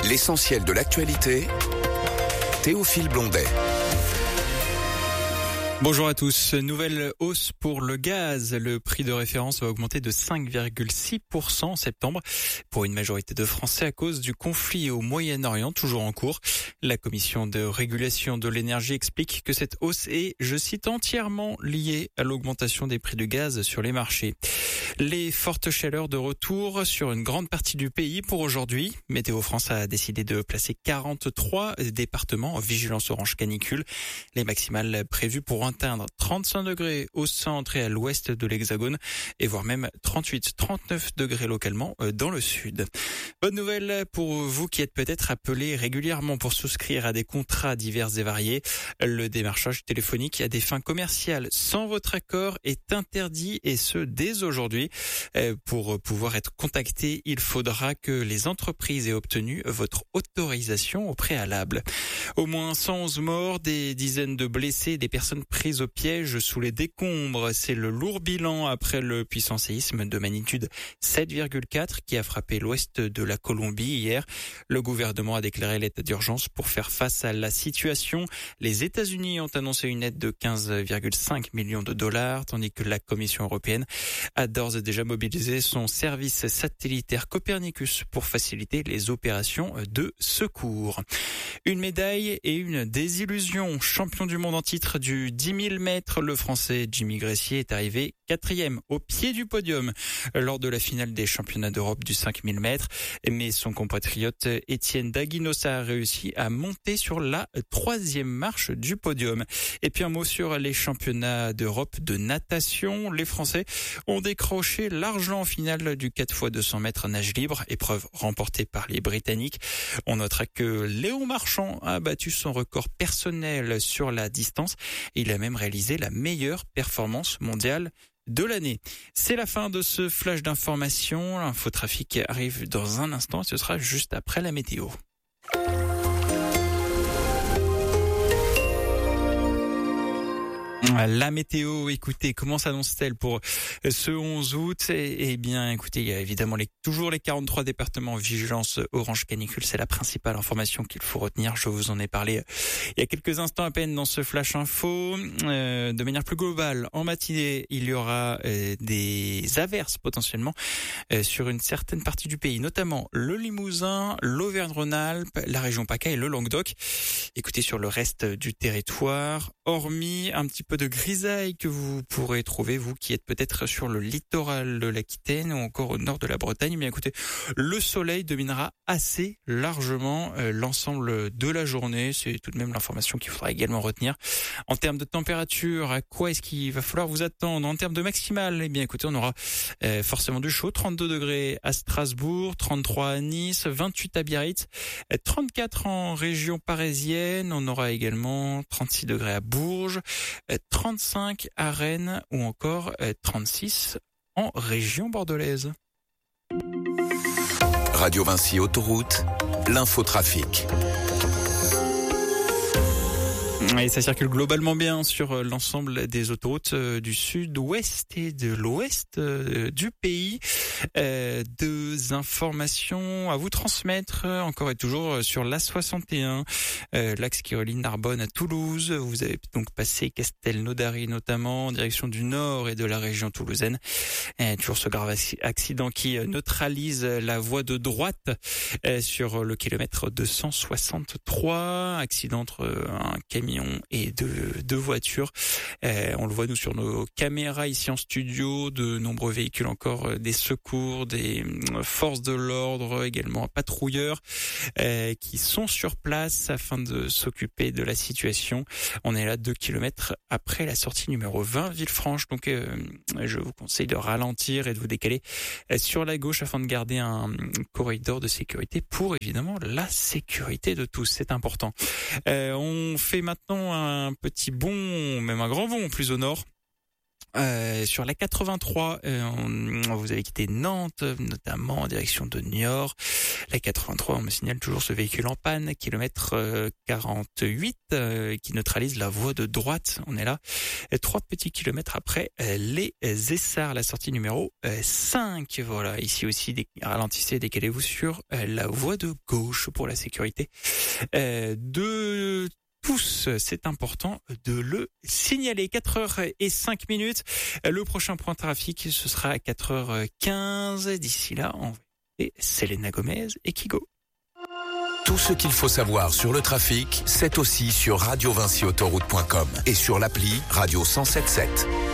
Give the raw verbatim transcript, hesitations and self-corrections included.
L'essentiel de l'actualité, Théophile Blondet. Bonjour à tous. Nouvelle hausse pour le gaz. Le prix de référence va augmenter de cinq virgule six pour cent en septembre pour une majorité de Français à cause du conflit au Moyen-Orient toujours en cours. La commission de régulation de l'énergie explique que cette hausse est, je cite, entièrement liée à l'augmentation des prix du gaz sur les marchés. Les fortes chaleurs de retour sur une grande partie du pays pour aujourd'hui. Météo France a décidé de placer quarante-trois départements en vigilance orange canicule. Les maximales prévues pour atteindre trente-cinq degrés au centre et à l'ouest de l'Hexagone et voire même trente-huit à trente-neuf degrés localement dans le sud. Bonne nouvelle pour vous qui êtes peut-être appelés régulièrement pour souscrire à des contrats divers et variés. Le démarchage téléphonique à des fins commerciales sans votre accord est interdit et ce dès aujourd'hui. Pour pouvoir être contacté, il faudra que les entreprises aient obtenu votre autorisation au préalable. Au moins cent onze morts, des dizaines de blessés, des personnes prises au piège sous les décombres. C'est le lourd bilan après le puissant séisme de magnitude sept virgule quatre qui a frappé l'ouest de la Colombie hier. Le gouvernement a déclaré l'état d'urgence pour faire face à la situation. Les États-Unis ont annoncé une aide de quinze virgule cinq millions de dollars, tandis que la Commission européenne a d'ores et déjà mobilisé son service satellitaire Copernicus pour faciliter les opérations de secours. Une médaille et une désillusion. Champion du monde en titre du dix mille mètres, le Français Jimmy Gressier est arrivé quatrième au pied du podium lors de la finale des championnats d'Europe du cinq mille mètres. Mais son compatriote Étienne Daguinossa a réussi à monter sur la troisième marche du podium. Et puis un mot sur les championnats d'Europe de natation. Les Français ont décroché l'argent en finale du quatre fois deux cents mètres nage libre, épreuve remportée par les Britanniques. On notera que Léon Marchand a battu son record personnel sur la distance. Il a même réalisé la meilleure performance mondiale de l'année. C'est la fin de ce flash d'information. L'infotrafic arrive dans un instant et ce sera juste après la météo. La météo, écoutez, comment s'annonce-t-elle pour ce onze août? Eh, eh bien, écoutez, il y a évidemment les, toujours les quarante-trois départements en vigilance orange canicule. C'est la principale information qu'il faut retenir. Je vous en ai parlé il y a quelques instants à peine dans ce flash info. Euh, de manière plus globale, en matinée, il y aura euh, des averses potentiellement euh, sur une certaine partie du pays, notamment le Limousin, l'Auvergne-Rhône-Alpes, la région PACA et le Languedoc. Écoutez, sur le reste du territoire, hormis un petit peu de grisaille que vous pourrez trouver, vous qui êtes peut-être sur le littoral de l'Aquitaine ou encore au nord de la Bretagne, mais écoutez, le soleil dominera assez largement euh, l'ensemble de la journée. C'est tout de même l'information qu'il faudra également retenir. En termes de température, à quoi est-ce qu'il va falloir vous attendre? En termes de maximale, eh bien écoutez, on aura euh, forcément du chaud, trente-deux degrés à Strasbourg, trente-trois à Nice, vingt-huit à Biarritz, trente-quatre en région parisienne, on aura également trente-six degrés à Bourges, trente-cinq à Rennes ou encore trente-six en région bordelaise. Radio Vinci Autoroute, l'infotrafic. Et ça circule globalement bien sur l'ensemble des autoroutes du sud-ouest et de l'ouest du pays. Euh, deux informations à vous transmettre encore et toujours sur l'A soixante et un, euh, l'axe qui relie Narbonne à Toulouse. Vous avez donc passé Castelnaudary notamment en direction du nord et de la région toulousaine. Et toujours ce grave accident qui neutralise la voie de droite euh, sur le kilomètre deux cent soixante-trois. Accident entre un camion et deux, deux voitures. Euh, on le voit nous sur nos caméras ici en studio, de nombreux véhicules encore, euh, des secours, des euh, forces de l'ordre, également patrouilleurs euh, qui sont sur place afin de s'occuper de la situation. On est là deux kilomètres après la sortie numéro vingt Villefranche, donc euh, je vous conseille de ralentir et de vous décaler euh, sur la gauche afin de garder un corridor de sécurité pour évidemment la sécurité de tous, c'est important. Euh, on fait maintenant un petit bond, même un grand bond plus au nord, Euh, sur la quatre-vingt-trois, euh, on, vous avez quitté Nantes, notamment en direction de Niort. La quatre-vingt-trois, on me signale toujours ce véhicule en panne, kilomètre euh, quarante-huit, euh, qui neutralise la voie de droite. On est là, euh, trois petits kilomètres après euh, les Essarts, la sortie numéro euh, cinq. Voilà, ici aussi, dé- ralentissez, décalez-vous sur euh, la voie de gauche pour la sécurité euh, de tous. C'est important de le signaler. quatre heures cinq minutes. Le prochain point trafic, ce sera à quatre heures quinze. D'ici là, on va écouter Selena Gomez et Kygo. Tout ce qu'il faut savoir sur le trafic, c'est aussi sur radio vinci autoroute point com et sur l'appli Radio cent soixante-sept.